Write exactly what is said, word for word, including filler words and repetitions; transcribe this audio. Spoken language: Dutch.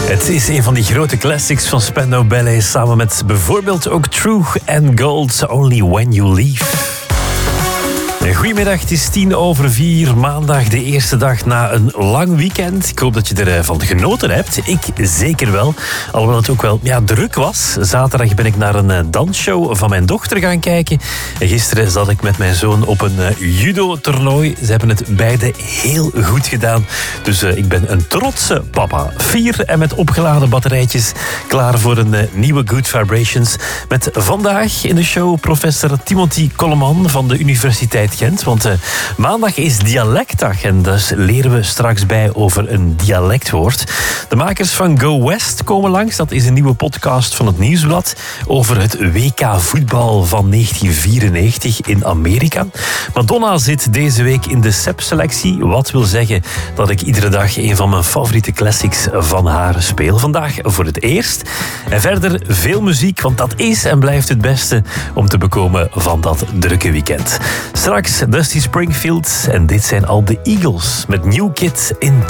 Het is een van die grote classics van Spandau Ballet, samen met bijvoorbeeld ook True and Gold, Only When You Leave. Goedemiddag, het is tien over vier, maandag, de eerste dag na een lang weekend. Ik hoop dat je ervan genoten hebt. Ik zeker wel, alhoewel het ook wel ja, druk was. Zaterdag ben ik naar een dansshow van mijn dochter gaan kijken. En gisteren zat ik met mijn zoon op een judo-toernooi. Ze hebben het beide heel goed gedaan. Dus uh, ik ben een trotse papa. Vier en met opgeladen batterijtjes klaar voor een uh, nieuwe Good Vibrations. Met vandaag in de show professor Timothy Colleman van de Universiteit Gent, want uh, maandag is dialectdag en dus leren we straks bij over een dialectwoord. De makers van Go West komen langs. Dat is een nieuwe podcast van het Nieuwsblad over het W K voetbal van negentien vierennegentig in Amerika. Madonna zit deze week in de S E P-selectie, wat wil zeggen dat ik iedere dag een van mijn favoriete classics van haar speel. Vandaag voor het eerst. En verder veel muziek, want dat is en blijft het beste om te bekomen van dat drukke weekend. Straks Dusty Springfield en dit zijn al de Eagles met New Kid in